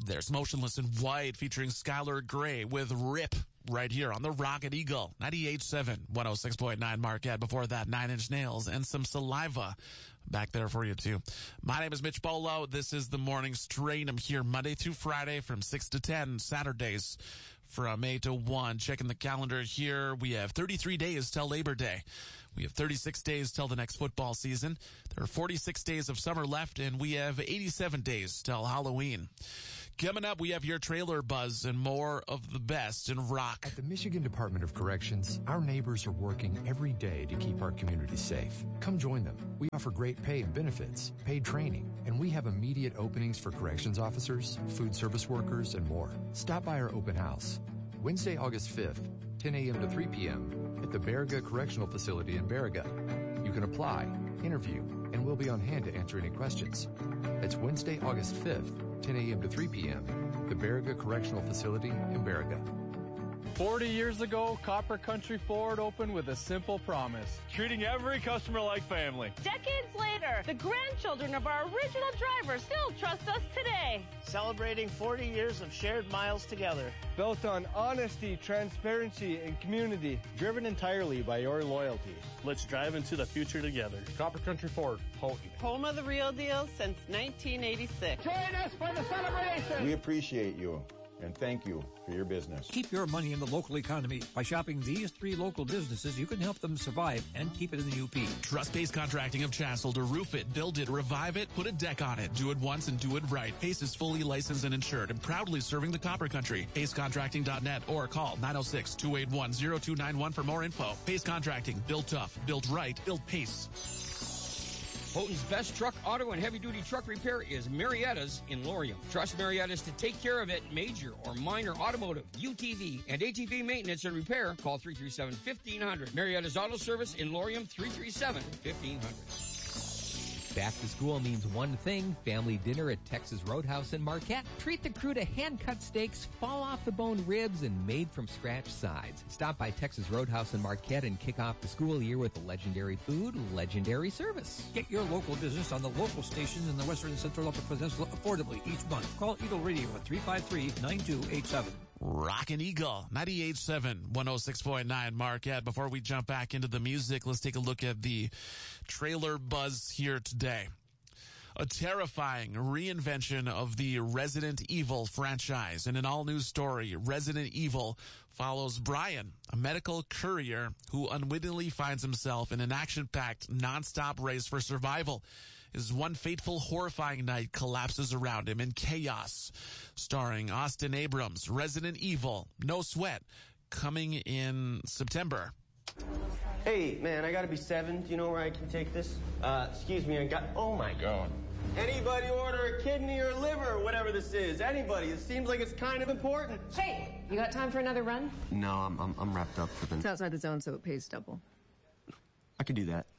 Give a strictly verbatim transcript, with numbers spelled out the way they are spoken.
There's Motionless in White featuring Skylar Grey with Rip right here on the Rocket Eagle. ninety-eight point seven, one oh six point nine Marquette. Before that, Nine Inch Nails and some Saliva back there for you too. My name is Mitch Bolo. This is the Morning Strain. I'm here Monday through Friday from six to ten, Saturdays from eight to one. Checking the calendar here. We have thirty-three days till Labor Day. We have thirty-six days till the next football season. There are forty-six days of summer left, and we have eighty-seven days till Halloween. Coming up, we have your trailer buzz and more of the best in rock. At the Michigan Department of Corrections, our neighbors are working every day to keep our community safe. Come join them. We offer great pay and benefits, paid training, and we have immediate openings for corrections officers, food service workers, and more. Stop by our open house. Wednesday, August fifth, ten a.m. to three p.m. at the Baraga Correctional Facility in Baraga. You can apply, interview, and we'll be on hand to answer any questions. That's Wednesday, August fifth, ten a.m. to three p.m. the Baraga Correctional Facility in Baraga. forty years ago, Copper Country Ford opened with a simple promise: treating every customer like family. Decades later, the grandchildren of our original driver still trust us today. Celebrating forty years of shared miles together. Built on honesty, transparency, and community. Driven entirely by your loyalty. Let's drive into the future together. Copper Country Ford, Houghton. Home of the real deal since nineteen eighty-six. Join us for the celebration. We appreciate you. And thank you for your business. Keep your money in the local economy. By shopping these three local businesses, you can help them survive and keep it in the U P. Trust Pace Contracting of Chancellor to roof it, build it, revive it, put a deck on it. Do it once and do it right. Pace is fully licensed and insured and proudly serving the Copper Country. pace contracting dot net or call nine oh six, two eight one, oh two nine one for more info. Pace Contracting. Built tough, built right, built Pace. Houghton's best truck, auto, and heavy-duty truck repair is Marietta's in Laurium. Trust Marietta's to take care of it. Major or minor automotive, U T V, and A T V maintenance and repair. Call three three seven, fifteen hundred. Marietta's Auto Service in Laurium, three three seven, fifteen hundred. Back to school means one thing: family dinner at Texas Roadhouse in Marquette. Treat the crew to hand-cut steaks, fall-off-the-bone ribs, and made-from-scratch sides. Stop by Texas Roadhouse in Marquette and kick off the school year with legendary food, legendary service. Get your local business on the local stations in the Western and Central Upper Peninsula affordably each month. Call Eagle Radio at three five three, nine two eight seven. Rockin' Eagle, ninety-eight point seven, one oh six point nine Marquette. Before we jump back into the music, let's take a look at the trailer buzz here today. A terrifying reinvention of the Resident Evil franchise. In an all-new story, Resident Evil follows Brian, a medical courier who unwittingly finds himself in an action-packed, non-stop race for survival. As one fateful, horrifying night collapses around him in chaos. Starring Austin Abrams, Resident Evil, No Sweat, coming in September. Hey, man, I gotta be seven. Do you know where I can take this? Uh, excuse me, I got... Oh, my God. Anybody order a kidney or liver or whatever this is? Anybody. It seems like it's kind of important. Hey, you got time for another run? No, I'm I'm, I'm wrapped up for the... It's outside the zone, so it pays double. I could do that.